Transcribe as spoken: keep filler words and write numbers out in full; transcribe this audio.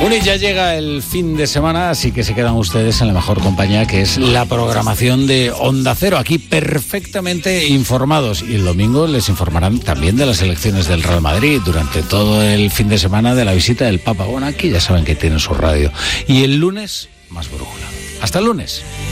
Bueno, y ya llega el fin de semana, así que se quedan ustedes en la mejor compañía, que es la programación de Onda Cero, aquí perfectamente informados. Y el domingo les informarán también de las elecciones del Real Madrid, durante todo el fin de semana de la visita del Papa. Bueno, aquí ya saben que tienen su radio. Y el lunes, más brújula. Hasta el lunes.